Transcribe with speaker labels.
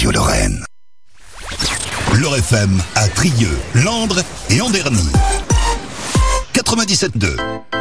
Speaker 1: Radio Lorraine. L'Or FM à Trieux, Landres et Anderny. 97.2.